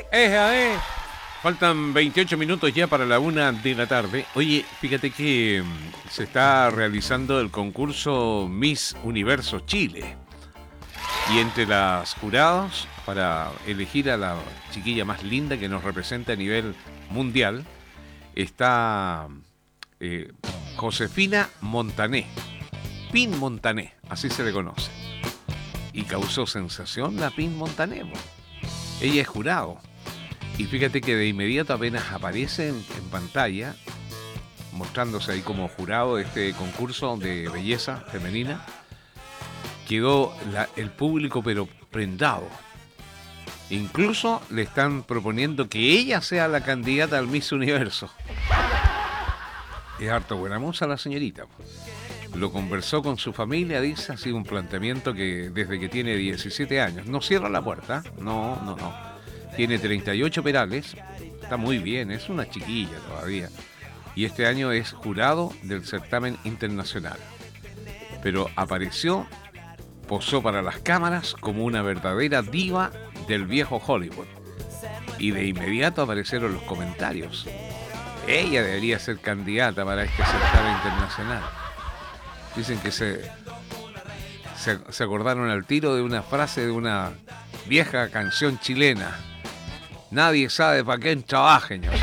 Faltan 28 minutos ya para la 1 de la tarde. Oye, fíjate que se está realizando el concurso Miss Universo Chile. Y entre las jurados, para elegir a la chiquilla más linda que nos representa a nivel mundial, está eh, Josefina Montané. Pin Montané, así se le conoce. Y causó sensación la Pin Montané. Ella es jurado. Y fíjate que de inmediato apenas aparece en pantalla, mostrándose ahí como jurado de este concurso de belleza femenina, quedó el público pero prendado. Incluso le están proponiendo que ella sea la candidata al Miss Universo. Es harto buena moza la señorita. Lo conversó con su familia, dice, ha sido un planteamiento que desde que tiene 17 años. No cierra la puerta, no. Tiene 38 perales, está muy bien, es una chiquilla todavía. Y este año es jurado del certamen internacional. Pero apareció, posó para las cámaras como una verdadera diva del viejo Hollywood. Y de inmediato aparecieron los comentarios. Ella debería ser candidata para este certamen internacional. Dicen que se acordaron al tiro de una frase de una vieja canción chilena. Nadie sabe para quién trabaja, señor.